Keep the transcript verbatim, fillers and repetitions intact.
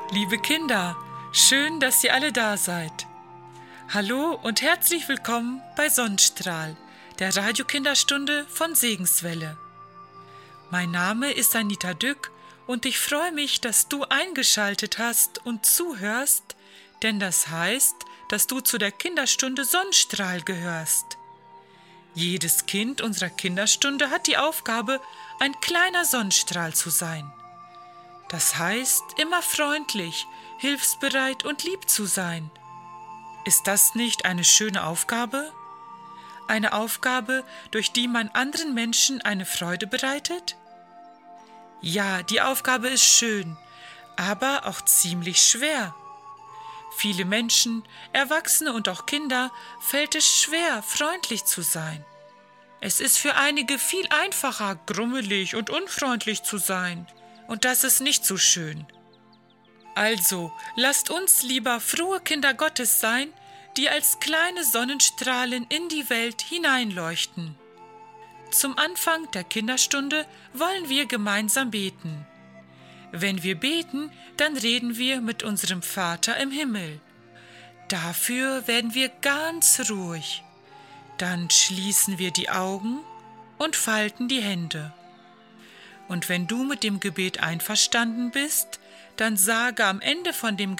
Liebe Kinder, schön, dass ihr alle da seid. Hallo und herzlich willkommen bei Sonnenstrahl, der Radiokinderstunde von Segenswelle. Mein Name ist Anita Dück und ich freue mich, dass du eingeschaltet hast und zuhörst, denn das heißt, dass du zu der Kinderstunde Sonnenstrahl gehörst. Jedes Kind unserer Kinderstunde hat die Aufgabe, ein kleiner Sonnenstrahl zu sein. Das heißt, immer freundlich, hilfsbereit und lieb zu sein. Ist das nicht eine schöne Aufgabe? Eine Aufgabe, durch die man anderen Menschen eine Freude bereitet? Ja, die Aufgabe ist schön, aber auch ziemlich schwer. Viele Menschen, Erwachsene und auch Kinder, fällt es schwer, freundlich zu sein. Es ist für einige viel einfacher, grummelig und unfreundlich zu sein. Und das ist nicht so schön. Also, lasst uns lieber frohe Kinder Gottes sein, die als kleine Sonnenstrahlen in die Welt hineinleuchten. Zum Anfang der Kinderstunde wollen wir gemeinsam beten. Wenn wir beten, dann reden wir mit unserem Vater im Himmel. Dafür werden wir ganz ruhig. Dann schließen wir die Augen und falten die Hände. Und wenn du mit dem Gebet einverstanden bist, dann sage am Ende von dem